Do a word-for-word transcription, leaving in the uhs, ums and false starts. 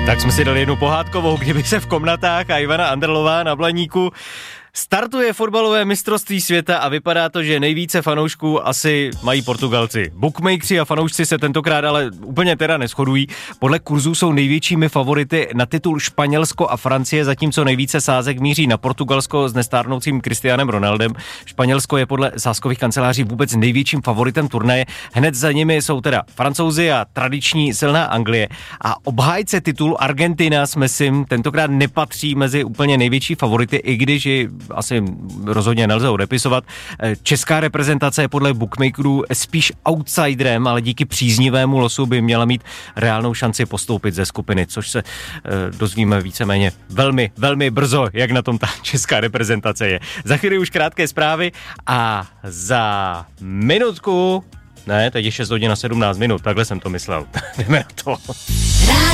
Tak jsme si dali jednu pohádkovou, kdyby se v komnatách a Ivana Anderlová na Blaníku. Startuje fotbalové mistrovství světa a vypadá to, že nejvíce fanoušků asi mají Portugalci. Bookmakeri a fanoušci se tentokrát ale úplně teda neshodují. Podle kurzů jsou největšími favority na titul Španělsko a Francie, zatímco nejvíce sázek míří na Portugalsko s nestárnoucím Cristianem Ronaldem. Španělsko je podle sázkových kanceláří vůbec největším favoritem turnaje. Hned za nimi jsou teda Francouzi a tradiční silná Anglie. A obhájce titulu Argentina s Messim tentokrát nepatří mezi úplně největší favority, i když ji asi rozhodně nelze odepisovat. Česká reprezentace je podle bookmakerů spíš outsiderem, ale díky příznivému losu by měla mít reálnou šanci postoupit ze skupiny, což se e, dozvíme víceméně velmi, velmi brzo, jak na tom ta česká reprezentace je. Za chvíli už krátké zprávy a za minutku, ne, teď je šest hodin a sedmnáct minut, takhle jsem to myslel. Jdeme na to.